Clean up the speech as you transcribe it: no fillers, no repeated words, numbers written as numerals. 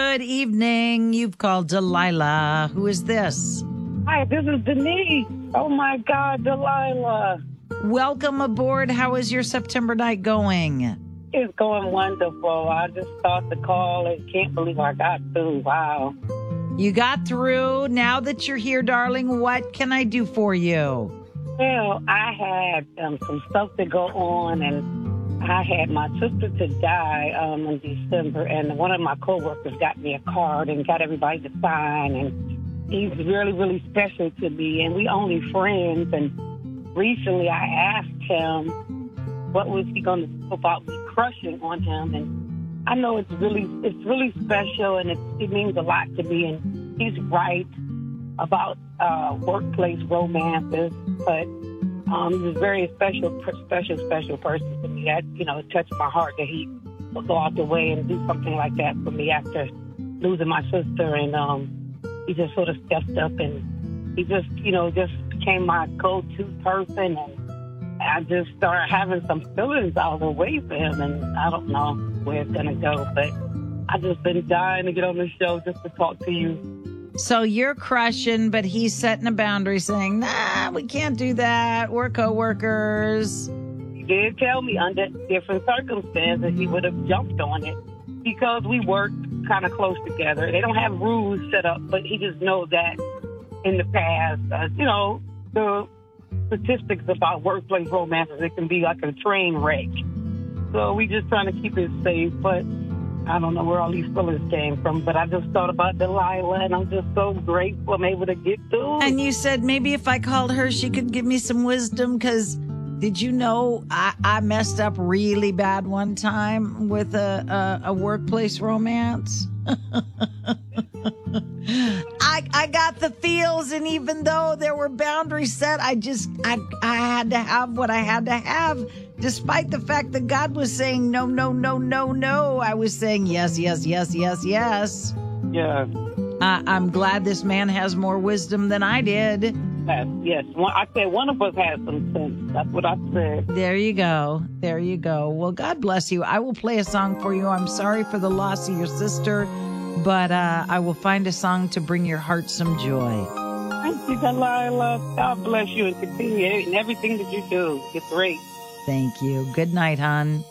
Good evening. You've called Delilah. Who is this? Hi, this is Denise. Oh, my God, Delilah. Welcome aboard. How is your September night going? It's going wonderful. I just thought the call and can't believe I got through. Wow. You got through. Now that you're here, darling, what can I do for you? Well, I had some stuff to go on, and I had my sister to die in December, and one of my coworkers got me a card and got everybody to sign, and he's really, really special to me, and we only friends, and recently I asked him what was he going to do about me crushing on him, and I know it's really special, and it means a lot to me, and he's right about workplace romances, but he's a very special person to me. That, it touched my heart that he would go out the way and do something like that for me after losing my sister, and he just sort of stepped up, and he just became my go-to person, and I just started having some feelings all the way for him, and I don't know where it's going to go, but I've just been dying to get on the show just to talk to you. So you're crushing, but he's setting a boundary saying, nah, we can't do that. We're coworkers. He did tell me under different circumstances he would have jumped on it because we work kind of close together. They don't have rules set up, but he just knows that in the past, the statistics about workplace romances, it can be like a train wreck. So we just trying to keep it safe, but I don't know where all these feelings came from, but I just thought about Delilah, and I'm just so grateful I'm able to get through. And you said maybe if I called her, she could give me some wisdom, because did you know I messed up really bad one time with a workplace romance? I got the feels, and even though there were boundaries set, I had to have what I had to have. Despite the fact that God was saying no, no, no, no, no, I was saying yes, yes, yes, yes, yes. Yeah. I'm glad this man has more wisdom than I did. Yes. I said one of us has some sense. That's what I said. There you go. There you go. Well, God bless you. I will play a song for you. I'm sorry for the loss of your sister, but I will find a song to bring your heart some joy. Thank you, Delilah. God bless you and continue in everything that you do. It's great. Thank you. Good night, hon.